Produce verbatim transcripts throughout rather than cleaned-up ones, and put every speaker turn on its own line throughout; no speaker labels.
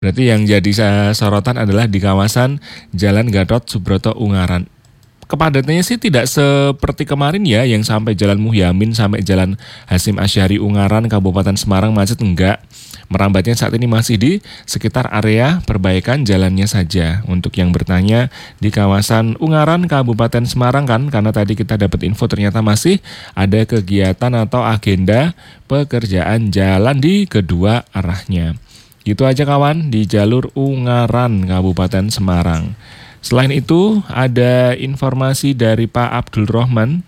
Berarti yang jadi uh, sorotan adalah di kawasan Jalan Gatot Subroto Ungaran. Kepadatannya sih tidak seperti kemarin ya, yang sampai Jalan Muhyamin sampai Jalan Hasyim Asy'ari Ungaran Kabupaten Semarang macet, enggak. Merambatnya saat ini masih di sekitar area perbaikan jalannya saja. Untuk yang bertanya di kawasan Ungaran Kabupaten Semarang kan, karena tadi kita dapat info ternyata masih ada kegiatan atau agenda pekerjaan jalan di kedua arahnya. Gitu aja kawan di jalur Ungaran Kabupaten Semarang. Selain itu, ada informasi dari Pak Abdul Rohman.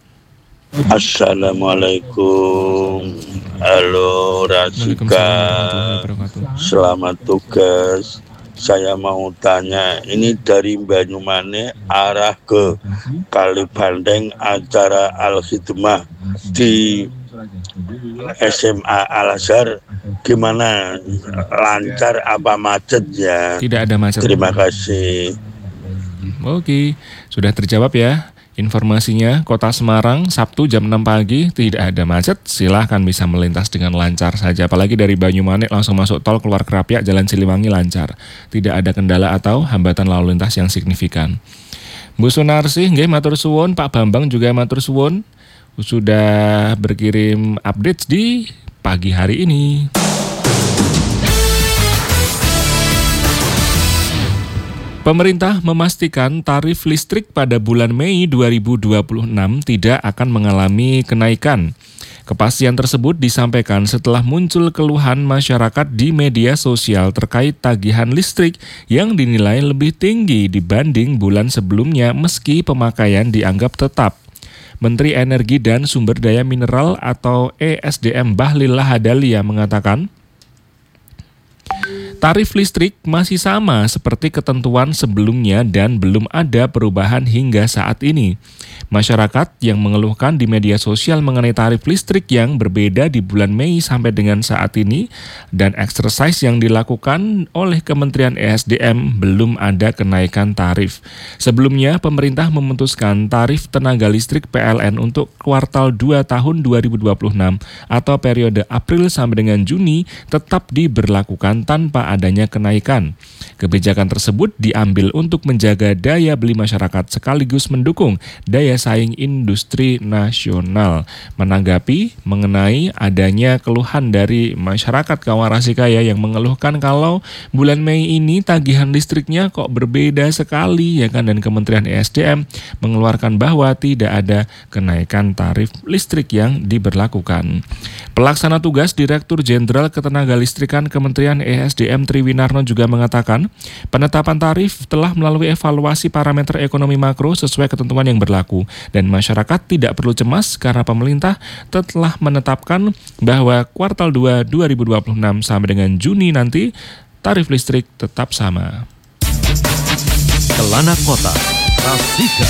Assalamualaikum. Halo Rasika. Selamat tugas. Saya mau tanya, ini dari Banyumanik arah ke Kali Bandeng acara Al-Khidmah di S M A Al-Azhar gimana? Lancar apa macet ya?
Tidak ada macet.
Terima kasih.
Oke, sudah terjawab ya informasinya. Kota Semarang Sabtu jam enam pagi tidak ada macet, silahkan bisa melintas dengan lancar saja. Apalagi dari Banyumanik langsung masuk tol keluar Kerapiak Jalan Siliwangi lancar. Tidak ada kendala atau hambatan lalu lintas yang signifikan. Bu Sunarsi, nggih matur suwun, Pak Bambang juga matur suwun sudah berkirim update di pagi hari ini. Pemerintah memastikan tarif listrik pada bulan Mei dua ribu dua puluh enam tidak akan mengalami kenaikan. Kepastian tersebut disampaikan setelah muncul keluhan masyarakat di media sosial terkait tagihan listrik yang dinilai lebih tinggi dibanding bulan sebelumnya meski pemakaian dianggap tetap. Menteri Energi dan Sumber Daya Mineral atau E S D M Bahlil Lahadalia mengatakan, tarif listrik masih sama seperti ketentuan sebelumnya dan belum ada perubahan hingga saat ini. Masyarakat yang mengeluhkan di media sosial mengenai tarif listrik yang berbeda di bulan Mei sampai dengan saat ini dan exercise yang dilakukan oleh Kementerian E S D M belum ada kenaikan tarif. Sebelumnya, pemerintah memutuskan tarif tenaga listrik P L N untuk kuartal dua tahun dua ribu dua puluh enam atau periode April sampai dengan Juni tetap diberlakukan tanpa adanya kenaikan. Kebijakan tersebut diambil untuk menjaga daya beli masyarakat sekaligus mendukung daya saing industri nasional. Menanggapi mengenai adanya keluhan dari masyarakat kawan Rasikaya yang mengeluhkan kalau bulan Mei ini tagihan listriknya kok berbeda sekali ya kan, dan Kementerian E S D M mengeluarkan bahwa tidak ada kenaikan tarif listrik yang diberlakukan. Pelaksana tugas Direktur Jenderal Ketenagalistrikan Kementerian E S D M Triwinarno juga mengatakan, penetapan tarif telah melalui evaluasi parameter ekonomi makro sesuai ketentuan yang berlaku dan masyarakat tidak perlu cemas karena pemerintah telah menetapkan bahwa kuartal dua dua ribu dua puluh enam sampai dengan Juni nanti tarif listrik tetap sama.
Kelana Kota, Rasika.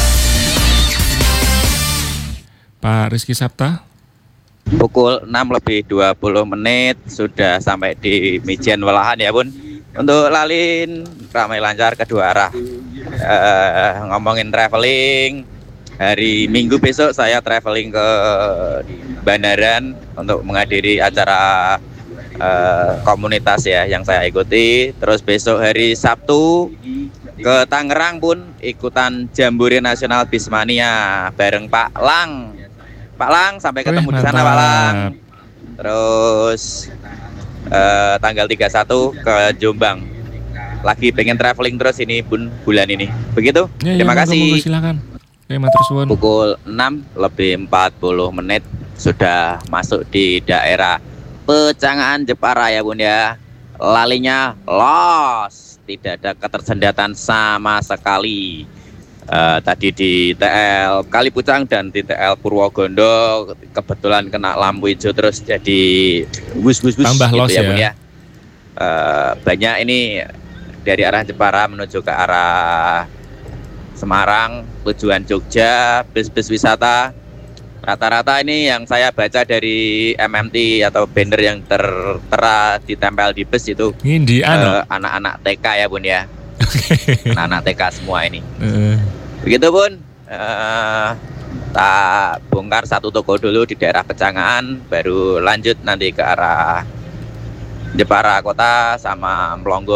Pak Rizky Sapta.
Pukul enam lebih dua puluh menit sudah sampai di Mijen Welahan ya Bun. Untuk lalin ramai lancar kedua arah. Uh, ngomongin traveling, hari Minggu besok saya traveling ke Bandaran untuk menghadiri acara uh, komunitas ya yang saya ikuti. Terus besok hari Sabtu ke Tangerang pun ikutan Jambore Nasional Bismania bareng Pak Lang. Pak Lang, sampai ketemu di sana Pak Lang. Terus uh, tanggal tiga puluh satu ke Jombang. Lagi pengen traveling terus ini Bun bulan ini. Begitu.
Ya,
Terima
ya,
kasih.
Moga-moga, silakan. Ya, matur suwun.
Pukul enam lebih empat puluh menit sudah masuk di daerah Pecangaan Jepara ya Bun ya. Lalinya los, tidak ada ketersendatan sama sekali. Uh, tadi di T L Kalipucang dan di T L Purwogondo kebetulan kena lampu hijau terus jadi bus-bus
tambah
gitu
los
ya,
ya.
Bun, ya. Uh, banyak ini dari arah Jepara menuju ke arah Semarang tujuan Jogja, bis-bis wisata rata-rata ini yang saya baca dari M M T atau banner yang tertera ditempel di bus itu
Ini
uh, anak-anak T K ya Bun ya. Anak-anak T K semua ini.
Uh.
Begitu Bun. Uh, tak bongkar satu toko dulu di daerah Pecangaan, baru lanjut nanti ke arah Jepara Kota sama Melongo.